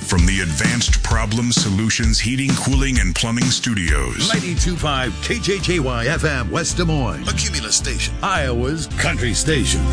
from the Advanced Problem Solutions Heating, Cooling, and Plumbing Studios. 92.5 KJJY FM, West Des Moines. A Cumulus station. Iowa's country station.